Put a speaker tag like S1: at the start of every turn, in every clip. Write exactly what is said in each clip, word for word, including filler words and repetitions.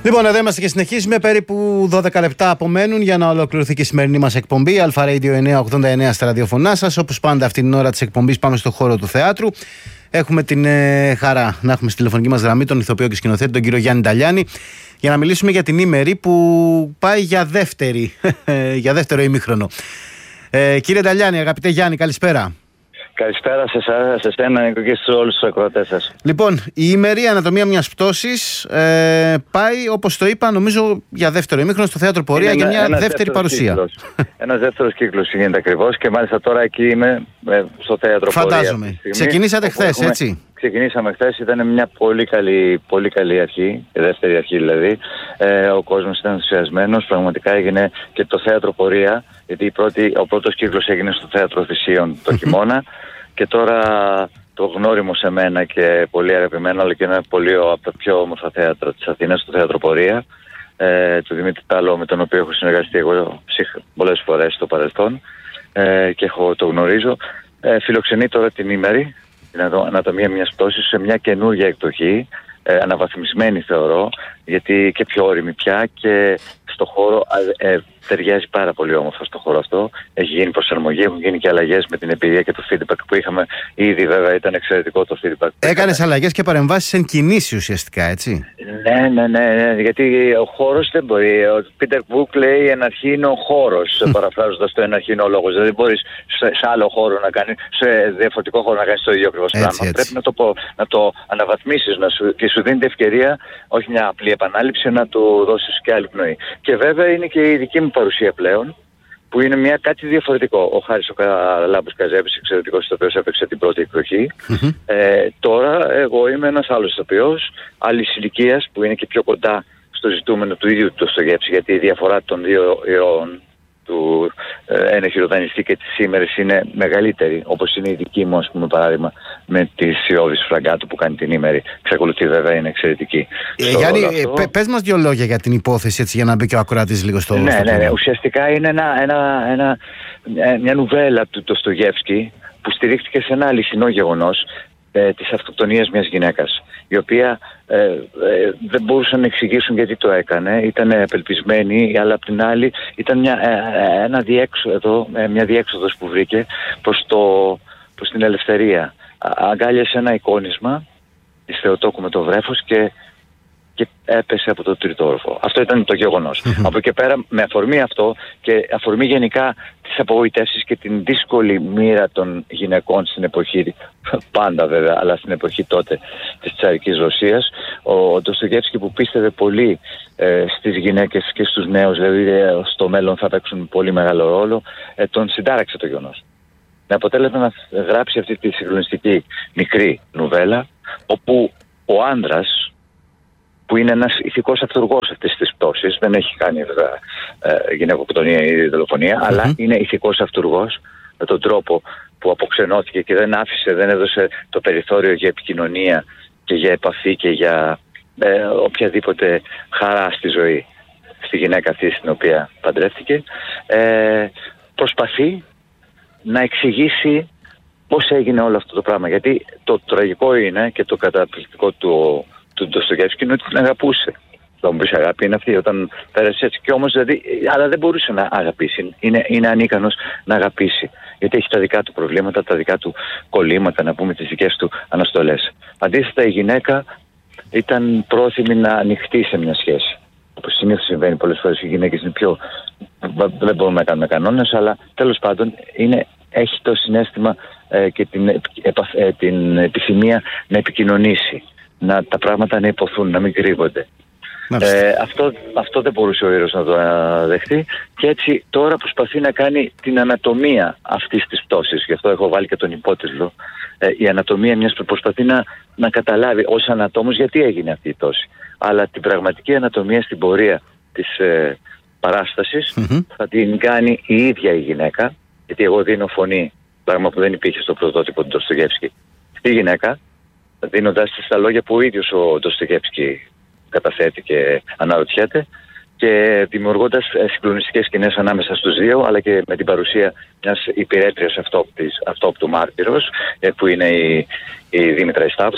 S1: Λοιπόν, εδώ είμαστε και συνεχίζουμε. Περίπου δώδεκα λεπτά απομένουν για να ολοκληρωθεί και η σημερινή μας εκπομπή. Αλφα Radio εννιακόσια ογδόντα εννέα στα ραδιοφωνά σας. Όπως πάντα, αυτή την ώρα της εκπομπής πάμε στο χώρο του θεάτρου. Έχουμε την ε, χαρά να έχουμε στη τηλεφωνική μας γραμμή τον ηθοποιό και σκηνοθέτη, τον κύριο Γιάννη Νταλιάνη, για να μιλήσουμε για την Ήμερη που πάει για δεύτερη, για δεύτερο ημίχρονο. Ε, κύριε Νταλιάνη, αγαπητέ Γιάννη, καλησπέρα.
S2: Καλησπέρα σε εσάς, σε εσένα και σε όλους τους ακροατές σας.
S1: Λοιπόν, η Ήμερη, ανατομία μιας πτώσης, ε, πάει, όπως το είπα, νομίζω για δεύτερο ημίχρονο στο θέατρο Πορεία για μια δεύτερη παρουσία.
S2: Ένας δεύτερος κύκλος γίνεται ακριβώς και μάλιστα τώρα εκεί είμαι στο θέατρο Πορεία.
S1: Φαντάζομαι. Ξεκινήσατε χθες, έτσι.
S2: Ξεκινήσαμε χθες, ήταν μια πολύ καλή, πολύ καλή αρχή, η δεύτερη αρχή δηλαδή. Ε, ο κόσμος ήταν ενθουσιασμένος, πραγματικά έγινε και το θέατρο Πορεία, γιατί η πρώτη, ο πρώτος κύκλος έγινε στο θέατρο Θησίων το χειμώνα και τώρα το γνώριμο σε μένα και πολύ αγαπημένο, αλλά και ένα πολύ από τα πιο όμορφα θέατρα της Αθήνας, το θέατρο Πορεία, ε, του Δημήτρη Τάλο, με τον οποίο έχω συνεργαστεί εγώ πολλές φορές στο παρελθόν ε, και έχω, το γνωρίζω. Ε, φιλοξενεί τώρα την Ήμερη, την ανατομία μιας πτώσης, σε μια καινούργια εκδοχή, ε, αναβαθμισμένη θεωρώ, γιατί και πιο όρημη πια και στο χώρο ε, ταιριάζει πάρα πολύ όμορφα στο χώρο αυτό. Έχει γίνει προσαρμογή, έχουν γίνει και αλλαγές με την εμπειρία και το feedback που είχαμε ήδη. Βέβαια ήταν εξαιρετικό το feedback.
S1: Έκανες αλλαγές και παρεμβάσεις εν κινήσει ουσιαστικά, έτσι.
S2: Ναι, ναι, ναι, ναι, γιατί ο χώρος δεν μπορεί. Ο Πίτερ Μπουκ λέει εν αρχή είναι ο χώρος, παραφράζοντας το εν αρχή είναι ο λόγος. Δηλαδή δεν μπορείς σε, σε άλλο χώρο να κάνεις, σε διαφορετικό χώρο να κάνεις το ίδιο ακριβώς πράγμα. Έτσι. Πρέπει να το, πω, να το αναβαθμίσεις να σου, και σου δίνει την ευκαιρία, όχι μια απλή επανάληψη, να του δώσεις και άλλη πνοή. Και βέβαια είναι και η δική μου παρουσία πλέον, που είναι μια κάτι διαφορετικό. Ο Χάρης ο Λάμπος Καζέπης, εξαιρετικός ηθοποιός, έπαιξε την πρώτη εκδοχή. Mm-hmm. Ε, τώρα εγώ είμαι ένας άλλος ηθοποιός, άλλης ηλικίας, που είναι και πιο κοντά στο ζητούμενο του ίδιου του Ντοστογεύσκη, γιατί η διαφορά των δύο ηρώων, του ε, ένα χειροδανιστή και της Ήμερης, είναι μεγαλύτερη, όπως είναι η δική μου, ας πούμε, παράδειγμα, με τη Σιώδη Φραγκάτου που κάνει την Ήμερη. Εξακολουθεί βέβαια, είναι εξαιρετική.
S1: Ε, Γιάννη, αυτό... πες μας δύο λόγια για την υπόθεση, έτσι, για να μπει και ο ακροατής λίγο στο...
S2: Ναι,
S1: στο
S2: ναι, ναι, ουσιαστικά είναι ένα, ένα, ένα, μια νουβέλα του Ντοστογεύσκη που στηρίχθηκε σε ένα αληθινό γεγονός ε, της αυτοκτονίας μιας γυναίκας, η οποία ε, ε, δεν μπορούσαν να εξηγήσουν γιατί το έκανε, ήταν απελπισμένη, αλλά απ' την άλλη ήταν μια, ε, ένα διέξοδο, ε, μια διέξοδος που βρήκε προς, το, προς την ελευθερία. Αγκάλιασε ένα εικόνισμα της Θεοτόκου με το βρέφος και και έπεσε από το τρίτο όροφο. Αυτό ήταν το γεγονός. Mm-hmm. Από εκεί πέρα, με αφορμή αυτό και αφορμή γενικά τις απογοητεύσεις και την δύσκολη μοίρα των γυναικών στην εποχή, πάντα βέβαια, αλλά στην εποχή τότε της τσαρικής Ρωσίας, ο Ντοστογεύσκη, που πίστευε πολύ ε, στις γυναίκες και στους νέους, δηλαδή ε, στο μέλλον θα παίξουν πολύ μεγάλο ρόλο, ε, τον συντάραξε το γεγονός. Με αποτέλεσμα να γράψει αυτή τη συγκλονιστική μικρή νουβέλα, όπου ο άντρας, που είναι ένας ηθικός αυτούργος αυτής της πτώσης, δεν έχει κάνει βέβαια ε, γυναικοκτονία ή δολοφονία, mm-hmm. αλλά είναι ηθικός αυτούργος με τον τρόπο που αποξενώθηκε και δεν άφησε, δεν έδωσε το περιθώριο για επικοινωνία και για επαφή και για ε, οποιαδήποτε χαρά στη ζωή στη γυναίκα αυτή στην οποία παντρεύτηκε. Ε, προσπαθεί να εξηγήσει πώς έγινε όλο αυτό το πράγμα, γιατί το τραγικό είναι και το καταπληκτικό του του Ντοστογεύσκη είναι ότι την αγαπούσε. Θα μου πεις, αγάπη είναι αυτή όταν πέρασε έτσι. Και όμως, δηλαδή, αλλά δεν μπορούσε να αγαπήσει. Είναι, είναι ανίκανος να αγαπήσει. Γιατί έχει τα δικά του προβλήματα, τα δικά του κολλήματα, να πούμε, τις δικές του αναστολές. Αντίθετα, η γυναίκα ήταν πρόθυμη να ανοιχτεί σε μια σχέση. Όπως συνήθως συμβαίνει πολλές φορές, οι γυναίκες είναι πιο. Δεν μπορούμε να κάνουμε κανόνες, αλλά τέλος πάντων είναι, έχει το συναίσθημα ε, και την, ε, ε, την επιθυμία να επικοινωνήσει. Να τα πράγματα να υποθούν, να μην κρύβονται. Ε, αυτό, αυτό δεν μπορούσε ο ήρωας να το δεχτεί και έτσι τώρα προσπαθεί να κάνει την ανατομία αυτής της πτώσης. Γι' αυτό έχω βάλει και τον υπότιτλο. Ε, η ανατομία μιας που προσπαθεί να, να καταλάβει ως ανατόμος γιατί έγινε αυτή η πτώση. Αλλά την πραγματική ανατομία στην πορεία της ε, παράστασης mm-hmm. θα την κάνει η ίδια η γυναίκα, γιατί εγώ δίνω φωνή, πράγμα που δεν υπήρχε στο πρωτότυπο του Ντοστογεύσκη, στη γυναίκα, δίνοντας της τα λόγια που ο ίδιος ο Ντοστογεύσκη καταθέτει και αναρωτιέται και δημιουργώντας συγκλονιστικές σκηνές ανάμεσα στους δύο, αλλά και με την παρουσία μιας υπηρέτριας αυτόπτης, αυτόπτου μάρτυρος, που είναι η, η Δήμητρα Σταύρου,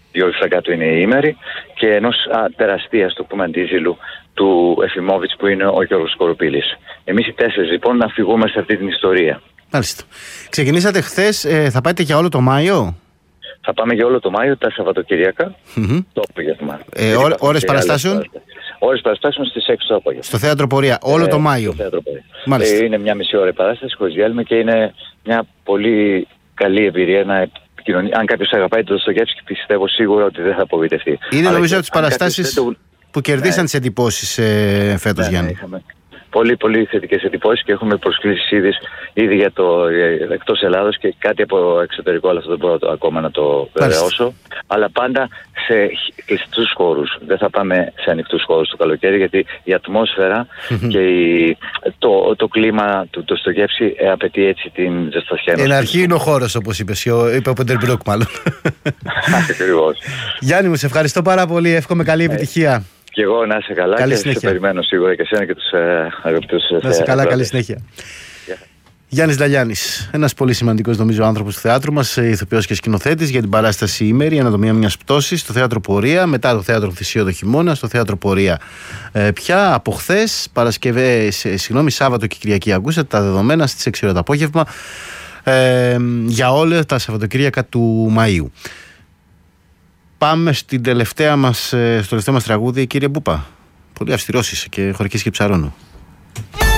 S2: Γιώργου Φραγκάτου είναι η ήμερη, και ενός τεραστίας, το πούμε, αντίζηλου του Εφημόβιτς που είναι ο Γιώργος Σκοροπίλης. Εμείς οι τέσσερις λοιπόν να φυγούμε σε αυτή την ιστορία.
S1: Μάλιστα. Ξεκινήσατε χθες, ε, θα πάτε για όλο το Μάιο?
S2: Θα πάμε για όλο το Μάιο, τα Σαββατοκυριακά,
S1: Mm-hmm.
S2: το απόγευμα.
S1: Ε, ώρες παραστάσεων?
S2: Ώρες παραστάσεων στις έξι το απόγευμα.
S1: Στο Θέατρο Πορεία, όλο
S2: ε,
S1: το Μάιο.
S2: Στο Θέατρο Πορεία.
S1: Μάλιστα.
S2: Ε, είναι μια μισή ώρα η παράσταση χωρίς διάλειμμα και είναι μια πολύ καλή εμπειρία να επικοινωνεί. Αν κάποιος αγαπάει το Δοστογεύσκι, πιστεύω σίγουρα ότι δεν θα απογοητευτεί.
S1: Είναι
S2: Αλλά
S1: νομίζω
S2: και,
S1: από τις παραστάσεις το... που κερδίσαν ναι. τις εντυπώσεις ε, φέτος, ναι, Γιάννη.
S2: Ναι, πολύ, πολύ θετικές εντυπώσεις και έχουμε προσκλήσεις ήδη, ήδη για το εκτός Ελλάδος και κάτι από εξωτερικό, αλλά αυτό δεν μπορώ το, ακόμα να το βεβαιώσω. Αλλά πάντα σε κλειστούς χώρους. Δεν θα πάμε σε ανοιχτούς χώρους το καλοκαίρι, γιατί η ατμόσφαιρα και η, το, το κλίμα του Ντοστογεύσκη ε, απαιτεί έτσι την ζεστασιά.
S1: Εν αρχή είναι ο χώρος, όπως είπες, είπε ο Πεντερμπρούκ μάλλον.
S2: Ακριβώς.
S1: Γιάννη μου, σε ευχαριστώ πάρα πολύ. Εύχομαι καλή επιτυχία.
S2: Και εγώ να είσαι καλά.
S1: Καλή
S2: και
S1: συνέχεια.
S2: Σε περιμένω σίγουρα και εσένα και τους ε, αγαπητούς.
S1: Να είσαι καλά, καλή συνέχεια. Yeah. Γιάννης Νταλιάνης, ένας πολύ σημαντικός νομίζω άνθρωπος του θεάτρου μας, ηθοποιός και σκηνοθέτης, για την παράσταση Ήμερη, η ανατομία μιας πτώσης, στο Θέατρο Πορεία, μετά το Θέατρο Θησίο το χειμώνα, στο Θέατρο Πορεία. Ε, πια από χθες, Παρασκευέ, συγγνώμη, Σάββατο και Κυριακή, ακούσατε τα δεδομένα στις έξι ώρα το απόγευμα, ε, για όλα τα Σαββατοκύριακα του Μαΐου. Πάμε στην τελευταία μας, στο τελευταίο μας τραγούδι, κύριε Μπούπα. Πολύ αυστηρός είσαι και χωρικής και ψαρώνω.